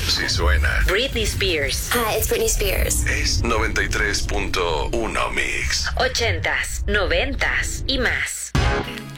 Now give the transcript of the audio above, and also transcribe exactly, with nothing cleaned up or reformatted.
Sí suena. Britney Spears. Hi, it's Britney Spears. Es noventa y tres punto uno Mix. Ochentas, noventas y más.